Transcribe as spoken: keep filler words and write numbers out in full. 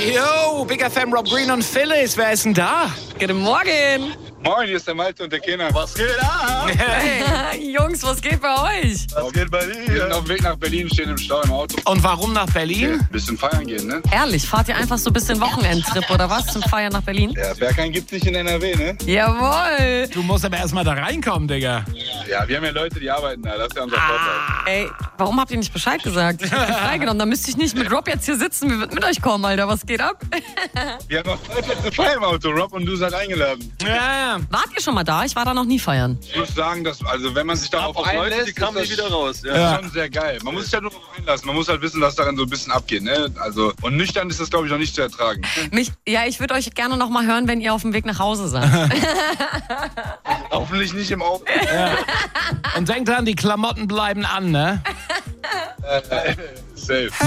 Yo, Big F M, Rob Green und Phyllis, wer ist denn da? Guten Morgen. Moin, hier ist der Malte und der Kenner. Was geht ab? Hey. Jungs, was geht bei euch? Was geht bei dir? Wir sind auf dem Weg nach Berlin, stehen im Stau im Auto. Und warum nach Berlin? Ein bisschen feiern gehen, ne? Ehrlich, fahrt ihr einfach so ein bisschen Wochenendtrip oder was zum Feiern nach Berlin? Ja, Berghain gibt's nicht in N R W, ne? Jawohl. Du musst aber erstmal da reinkommen, Digga. Ja, wir haben ja Leute, die arbeiten da. Das ist ja unser Vorteil. Ey, warum habt ihr nicht Bescheid gesagt? Ich hab mich freigenommen, dann müsste ich nicht mit Rob jetzt hier sitzen. Wir würden mit euch kommen, Alter. Was geht ab? Wir haben noch zwei Plätze frei im Auto. Rob und du seid eingeladen. Ja, Wart ihr schon mal da? Ich war da noch nie feiern. Ich muss sagen, dass, also wenn man sich darauf einlässt, kam ist nicht wieder raus. Ja. das ja. schon sehr geil. Man muss sich ja nur darauf einlassen. Man muss halt wissen, was daran so ein bisschen abgeht, ne? Also, und nüchtern ist das, glaube ich, noch nicht zu ertragen. Mich, ja, ich würde euch gerne noch mal hören, wenn ihr auf dem Weg nach Hause seid. Hoffentlich nicht im Auto. ja. Und denk dran, die Klamotten bleiben an, ne? Safe.